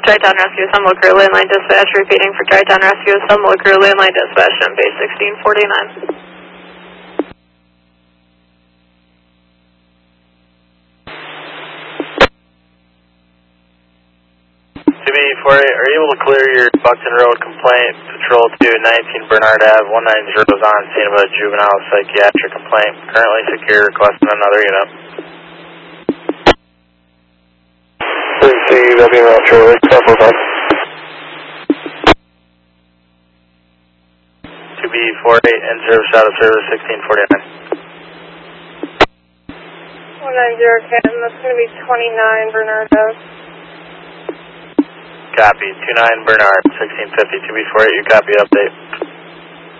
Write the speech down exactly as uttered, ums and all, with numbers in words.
Tri-Town Rescue, Assembly Crew, landline dispatch, repeating for Tri-Town Rescue, Assembly Crew, landline dispatch, on base sixteen forty-nine. two B four eight, are you able to clear your Buckton Road complaint, Patrol two, nineteen Bernard Ave, one nine zero is on scene of a juvenile psychiatric complaint, currently secure, requesting another unit. C U W Metro, couple five. two B four eight and zero shot of service sixteen forty-nine. one nine zero Canton, that's going to be twenty-nine Bernard Ave. Copy, two nine Bernard, sixteen fifty, two B four eight, you copy update.